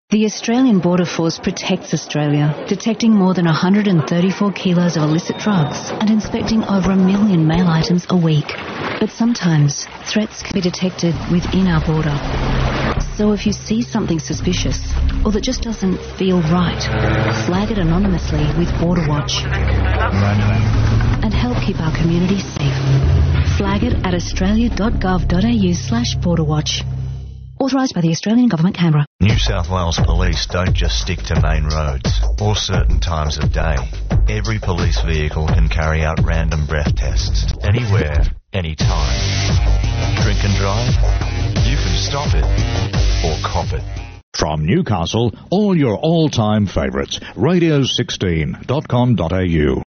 The Australian Border Force protects Australia, detecting more than 134 kilos of illicit drugs and inspecting over 1 million mail items a week. But sometimes, threats can be detected within our border. So if you see something suspicious, or that just doesn't feel right, flag it anonymously with Border Watch. And help keep our communities safe. Flag it at australia.gov.au/borderwatch. Authorised by the Australian Government, Canberra. New South Wales Police don't just stick to main roads or certain times of day. Every police vehicle can carry out random breath tests, anywhere, anytime. Drink and drive? You can stop it or cop it. From Newcastle, all your all-time favourites. Radio16.com.au.